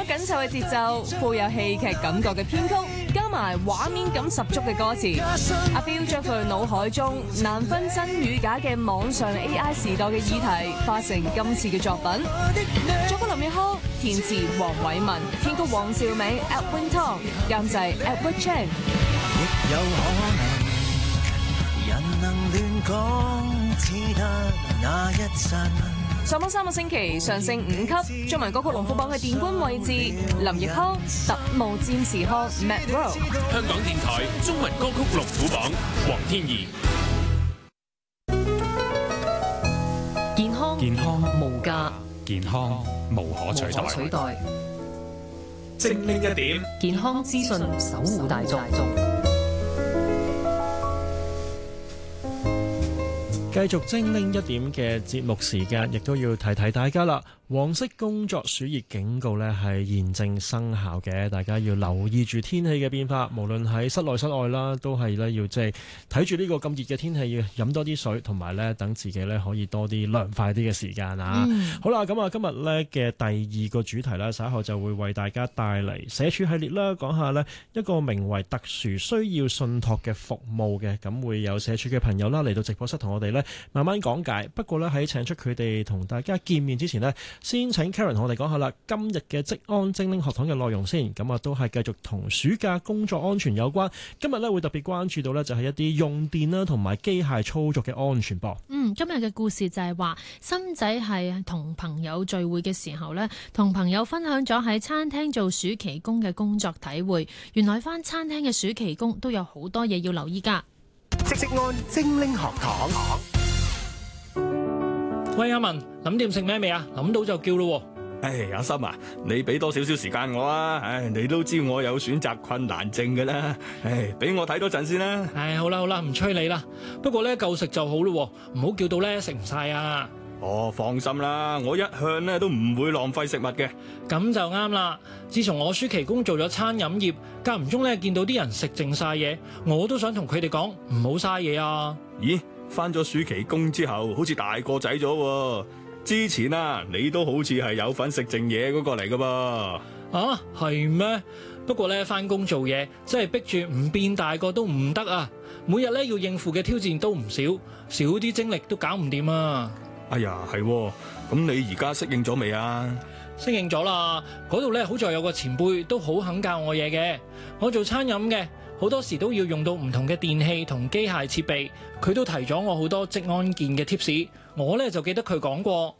緊湊嘅節奏，富有戲劇感覺嘅編曲，加埋畫面感十足嘅歌詞，阿 Phil 將佢腦海中難分真與假嘅網上 AI 時代嘅議題，化成今次嘅作品。作曲林奕匡，填詞黃偉文，編曲黃兆銘 Edwin Tong， 監製 Edward Chan。 亦有可能，人能亂講，只得那一陣。 上榜3個星期，上升5級，中文歌曲龍虎榜嘅殿冠位置，林奕匡《特務占士康》Mad World。 香港電台中文歌曲龍虎榜，黃天怡。 健康無價， 健康無可取代。 精靈一點， 健康資訊守護大眾。 繼續精靈一點嘅節目時間，亦都要提提大家啦。黃色工作暑熱警告呢係現正生效嘅，大家要留意住天氣嘅變化，無論喺室內室外啦，都係呢要即係睇住呢個咁熱嘅天氣，要飲多啲水，同埋呢等自己呢可以多啲涼快啲嘅時間啊。好啦，咁啊今日呢嘅第二個主題啦，稍後就會為大家帶嚟社署系列啦，講下呢一個名為特殊需要信託嘅服務嘅，咁會有社署嘅朋友啦嚟到直播室同我哋呢慢慢講解。不過呢，喺請出佢哋同大家見面之前呢，先請 Karen 同我哋講下啦，今日嘅職安精靈學堂嘅內容先。咁啊，都係繼續同暑假工作安全有關。今日咧會特別關注到咧，就係一啲用電啦同埋機械操作嘅安全噃。 今日嘅故事就係話，心仔係同朋友聚會嘅時候呢，同朋友分享咗喺餐廳做暑期工嘅工作體會。原來返餐廳嘅暑期工都有好多嘢要留意㗎。 職安精靈學堂。 喂，阿文，諗掂食咩未啊？諗到就叫咯。 阿心啊，你俾多少少時間我啊？你都知我有選擇困難症㗎啦。俾我睇多陣先啦。 好啦，唔催你啦。不過咧，夠食就好咯，唔好叫到咧食唔晒啊。 放心啦，我一向咧都唔會浪費食物嘅。 咁就啱啦。自從我暑期工做咗餐飲業，間唔中咧見到啲人食剩晒嘢，我都想同佢哋講唔好嘥嘢啊。 咦？返咗暑期工之後，好似大個仔咗喎。之前啊，你都好似係有份食剩嘢嗰個嚟噶噃。 係咩？不過咧，返工做嘢真係逼住唔變大個都唔得啊！每日咧要應付嘅挑戰都唔少，少啲精力都搞唔掂啊！ 哎呀，係喎，咁你而家適應咗未啊？ 適應咗啦，嗰度咧好在有個前輩都好肯教我嘢嘅。我做餐飲嘅，好多時都要用到唔同嘅電器同機械設備，佢都提咗我好多職安健嘅 tips。我咧就記得佢講過，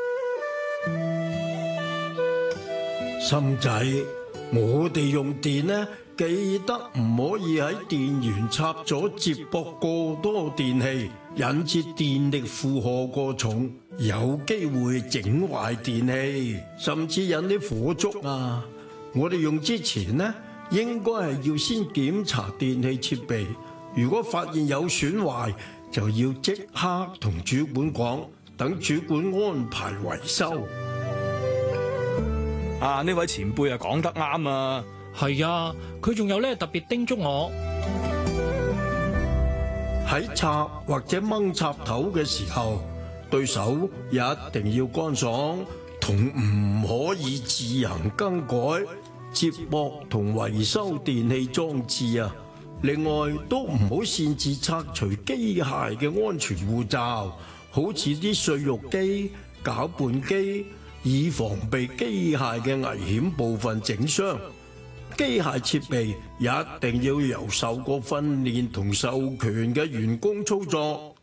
心仔，我哋用電呢，記得唔可以喺電源插座接駁過多電器，引致電力負荷過重，有機會整壞電器，甚至引啲火燭啊！我哋用之前呢，應該係要先檢查電器設備，如果發現有損壞，就要即刻同主管講，等主管安排維修。 呢位前輩啊，講得啱啊！ 係啊，佢仲有咧特別叮囑我喺插或者掹插頭嘅時候，對手一定要乾爽，同唔可以自行更改接駁同維修電器裝置啊！另外都唔好擅自拆除機械嘅安全護罩，好似啲碎肉機、攪拌機，以防被機械嘅危險部分整傷。機械設備一定要由受過訓練同授權嘅員工操作。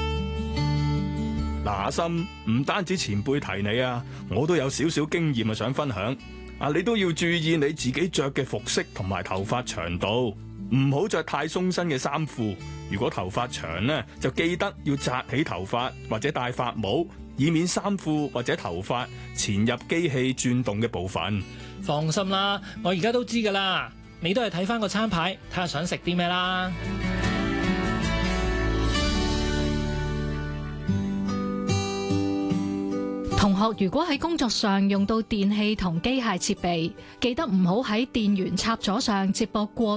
阿心，唔單止前輩提你啊，我都有少少經驗想分享。你都要注意你自己着嘅服飾同埋頭髮長度，唔好着太鬆身嘅衫褲。如果頭髮長呢，就記得要紮起頭髮或者戴髮帽，以免衫褲或者頭髮潛入機器轉動嘅部分。 放心啦，我而家都知噶啦。你都係睇翻個餐牌，睇下想食啲咩啦。 同學如果喺工作上用到電器同機械設備，記得唔好喺電源插座上接駁過